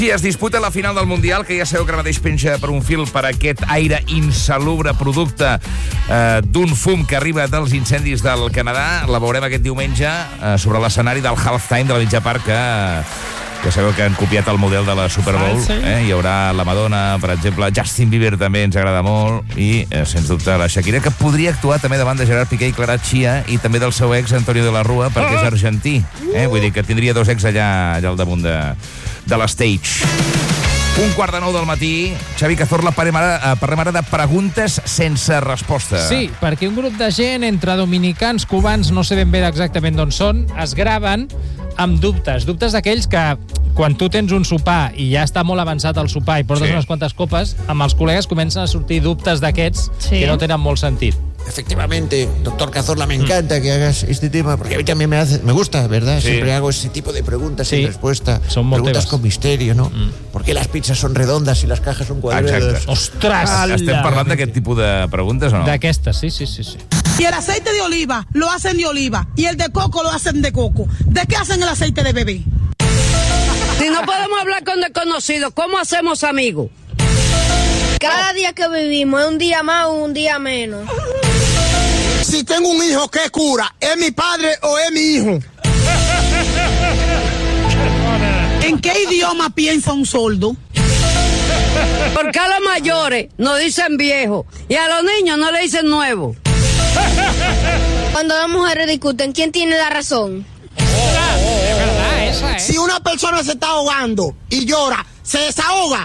I es disputa la final del Mundial, que ja sabeu que ara mateix penja per un fil per aquest aire insalubre producte d'un fum que arriba dels incendis del Canadà. La veurem aquest diumenge sobre l'escenari del halftime de la mitja part, que sabeu que han copiat el model de la Super Bowl. Sí. Hi haurà la Madonna, per exemple, Justin Bieber també ens agrada molt, i, sens dubte, la Shakira, que podria actuar també davant de Gerard Piqué i Clara Chia, i també del seu ex, Antonio de la Rúa, perquè és argentí. Vull dir que tindria dos ex allà al damunt de l'stage. 8:45 del matí. Xavi Cazorla, parlem ara de preguntes sense resposta. Sí, perquè un grup de gent, entre dominicans, cubans, no sé ben bé exactament d'on són, es graven amb dubtes d'aquells que quan tu tens un sopar i ja està molt avançat el sopar i portes unes quantes copes, amb els col·legues comencen a sortir dubtes d'aquests que no tenen molt sentit. Efectivamente, doctor Cazorla, me encanta que hagas este tema, porque a mí también me gusta, ¿verdad? Sí. Siempre hago ese tipo de preguntas sin respuesta. Son molt preguntas teves. con misterio, ¿no? ¿Por qué las pizzas son redondas y las cajas son cuadradas? Exacte. Ostres! Estem parlant d'aquest tipus de preguntes o no? D'aquestes, sí. Y el aceite de oliva lo hacen de oliva y el de coco lo hacen de coco. ¿De qué hacen el aceite de bebé? Si no podemos hablar con desconocidos, ¿cómo hacemos amigos? Cada día que vivimos es un día más o un día menos. Si tengo un hijo que cura, ¿es mi padre o es mi hijo? ¿En qué idioma piensa un sordo? Porque a los mayores nos dicen viejo y a los niños no le dicen nuevo. Cuando las mujeres discuten, ¿quién tiene la razón? Es verdad, esa, Si una persona se está ahogando y llora, se desahoga.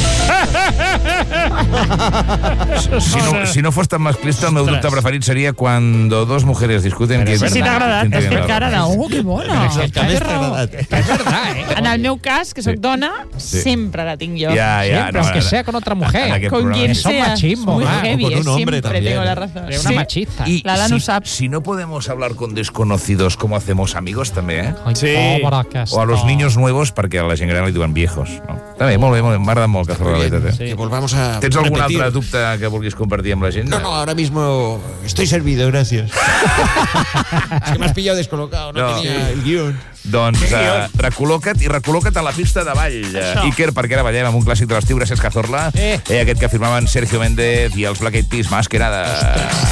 Si no fos tan masclista, el meu dubte preferit seria cuando dos mujeres discuten... Sí, t'ha agradat. És que cara de... que bona. És verdad. És verdad, En el meu cas, que soc dona, sempre la tinc jo. Siempre, aunque sea con otra mujer. Con quien Eso sea. machismo, Muy va. heavy, O con un hombre siempre también. tengo la razón. Es una machista. Y Lala no sap. si no podemos hablar con desconocidos, ¿cómo hacemos amigos també, Ai, pobra que O a los niños nuevos, perquè a la gent gran li diuen viejos. No? També, molt bé, m'ha agradat molt, Cazorla, la veritat. Que volvamos a Tens algun repetir. altre dubte que vulguis compartir amb la gent? No, ahora mismo estoy servido, gracias. Es que me has pillado descolocado, no tenía el guión. Doncs recol·loca't a la pista de ball, Iker, perquè ara ballem amb un clàssic de l'estiu, gràcies, Cazorla. Aquest que firmaven Sergio Méndez i els Black Eyed Peas, Masquerada.